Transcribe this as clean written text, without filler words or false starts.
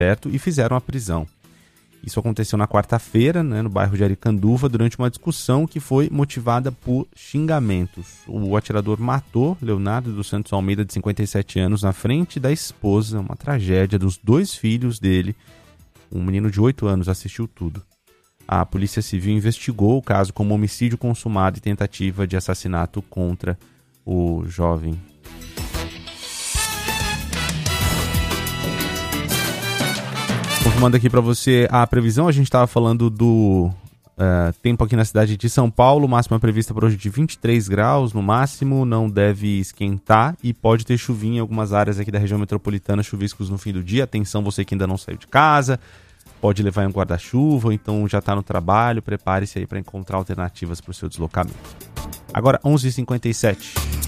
perto e fizeram a prisão. Isso aconteceu na quarta-feira, né, no bairro de Aricanduva, durante uma discussão que foi motivada por xingamentos. O atirador matou Leonardo dos Santos Almeida, de 57 anos, na frente da esposa, uma tragédia dos 2 filhos dele. Um menino de 8 anos assistiu tudo. A Polícia Civil investigou o caso como homicídio consumado e tentativa de assassinato contra o jovem. Confirmando aqui para você a previsão, a gente estava falando do tempo aqui na cidade de São Paulo, máxima prevista para hoje de 23 graus no máximo, não deve esquentar e pode ter chuvinha em algumas áreas aqui da região metropolitana, chuviscos no fim do dia. Atenção, você que ainda não saiu de casa, pode levar um guarda-chuva, ou então já está no trabalho, prepare-se aí para encontrar alternativas para o seu deslocamento. Agora, 11h57.